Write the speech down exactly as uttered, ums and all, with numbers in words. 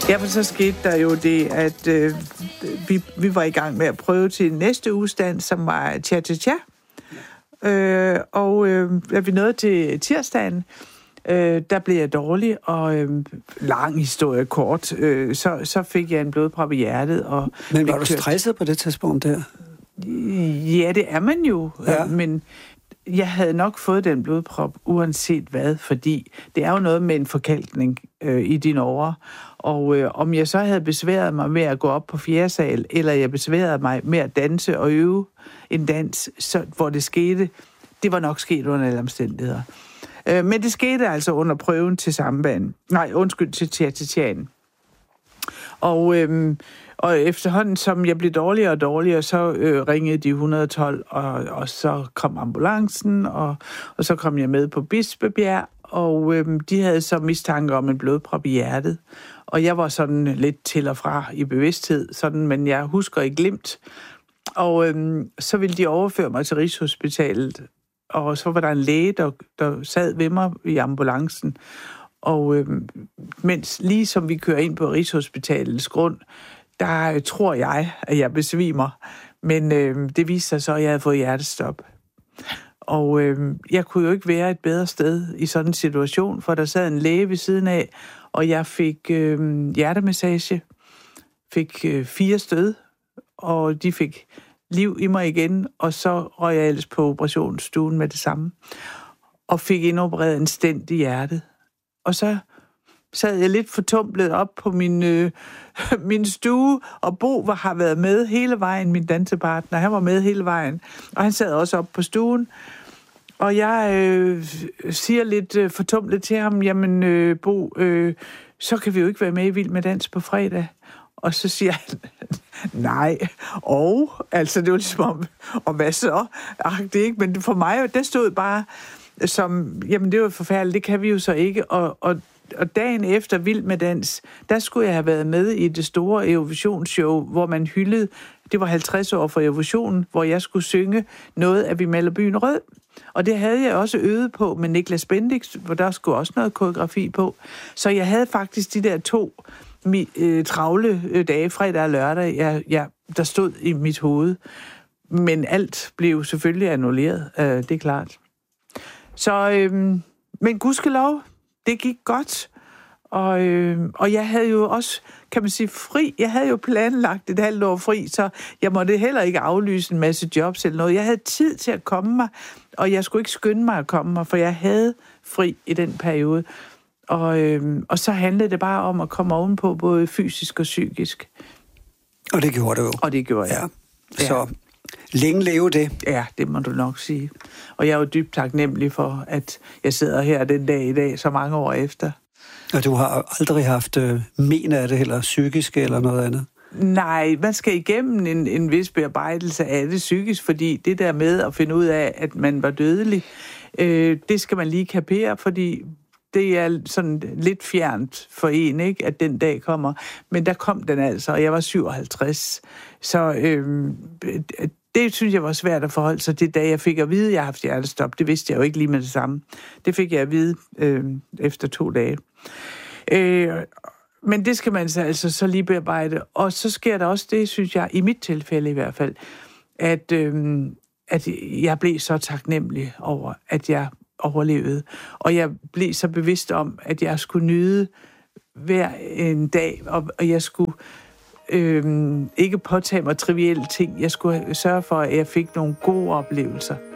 Ja, for så skete der jo det, at øh, vi, vi var i gang med at prøve til næste ugestand, som var cha-cha-cha. Øh, og øh, da vi nåede til tirsdagen, øh, der blev jeg dårlig, og øh, lang historie kort, øh, så, så fik jeg en blodprop i hjertet. Og men var du stresset på det tidspunkt der? Ja, det er man jo, ja. Men jeg havde nok fået den blodprop, uanset hvad, fordi det er jo noget med en forkalkning øh, i dine årer. Og øh, om jeg så havde besværet mig med at gå op på fjerde sal, eller jeg besværede mig med at danse og øve en dans, så, hvor det skete, det var nok sket under alle omstændigheder. Øh, men det skete altså under prøven til samband. Nej, undskyld, til cha-cha-chaen. Og, øh, og efterhånden, som jeg blev dårligere og dårligere, så øh, ringede de et hundrede og tolv, og, og så kom ambulancen, og, og så kom jeg med på Bispebjerg, og øh, de havde så mistanke om en blodprop i hjertet. Og jeg var sådan lidt til og fra i bevidsthed, sådan, men jeg husker i glimt. Og øhm, så ville de overføre mig til Rigshospitalet, og så var der en læge, der, der sad ved mig i ambulancen. Og øhm, mens lige som vi kører ind på Rigshospitalets grund, der øh, tror jeg, at jeg besvimer. Men øh, det viste sig så, at jeg havde fået hjertestop. Og øh, jeg kunne jo ikke være et bedre sted i sådan en situation, for der sad en læge ved siden af, og jeg fik øh, hjertemassage, fik øh, fire stød, og de fik liv i mig igen, og så røg jeg ellers på operationsstuen med det samme, og fik indopereret en stent i hjertet. Og så sad jeg lidt fortumplet op på min, øh, min stue, og Bo var, har været med hele vejen, min dansepartner, han var med hele vejen, og han sad også op på stuen. Og jeg øh, siger lidt øh, fortumlet til ham, jamen øh, Bo, øh, så kan vi jo ikke være med i Vild med Dans på fredag. Og så siger han, nej, og, altså det var ligesom om, og hvad så? Ach, det ikke, men for mig, det stod bare som, jamen det var forfærdeligt, det kan vi jo så ikke. Og, og, og dagen efter Vild med Dans, der skulle jeg have været med i det store Eurovisionsshow, hvor man hyldede, det var halvtreds år for Eurovisionen, hvor jeg skulle synge noget af Vi maler byen rød. Og det havde jeg også øvet på med Niklas Bendix, hvor der skulle også noget koreografi på. Så jeg havde faktisk de der to mi, øh, travle øh, dage, fredag og lørdag, jeg, jeg, der stod i mit hoved. Men alt blev selvfølgelig annulleret, øh, det er klart. Så, øh, men gudskelov, det gik godt. Og, øh, og jeg havde jo også, kan man sige, fri. Jeg havde jo planlagt et halvt år fri, så jeg måtte heller ikke aflyse en masse jobs eller noget. Jeg havde tid til at komme mig, og jeg skulle ikke skynde mig at komme mig, for jeg havde fri i den periode. Og, øh, og så handlede det bare om at komme ovenpå, både fysisk og psykisk. Og det gjorde du jo. Og det gjorde jeg. Ja. Så ja. Længe leve det. Ja, det må du nok sige. Og jeg er jo dybt taknemmelig for, at jeg sidder her den dag i dag, så mange år efter. Og du har aldrig haft øh, men af det, eller psykisk, eller noget andet? Nej, man skal igennem en, en vis bearbejdelse af det psykisk, fordi det der med at finde ud af, at man var dødelig, øh, det skal man lige kapere, fordi det er sådan lidt fjernt for en, ikke, at den dag kommer. Men der kom den altså, og jeg var syvoghalvtreds. Så øh, det synes jeg var svært at forholde sig til, da jeg fik at vide, at jeg har haft hjertestop. Det vidste jeg jo ikke lige med det samme. Det fik jeg at vide øh, efter to dage. Øh, men det skal man så altså så lige bearbejde. Og så sker der også det, synes jeg, i mit tilfælde i hvert fald, at, øh, at jeg blev så taknemmelig over, at jeg overlevede. Og jeg blev så bevidst om, at jeg skulle nyde hver en dag, og, og jeg skulle øh, ikke påtage mig trivielle ting. Jeg skulle sørge for, at jeg fik nogle gode oplevelser.